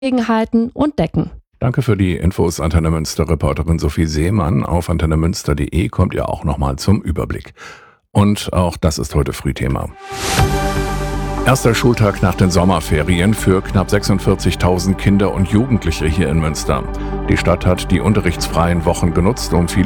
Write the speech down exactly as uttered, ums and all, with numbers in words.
gegenhalten und decken. Danke für die Infos, Antenne Münster-Reporterin Sophie Seemann. Auf antenne münster punkt de kommt ihr auch nochmal zum Überblick. Und auch das ist heute Frühthema. Erster Schultag nach den Sommerferien für knapp sechsundvierzigtausend Kinder und Jugendliche hier in Münster. Die Stadt hat die unterrichtsfreien Wochen genutzt, um viele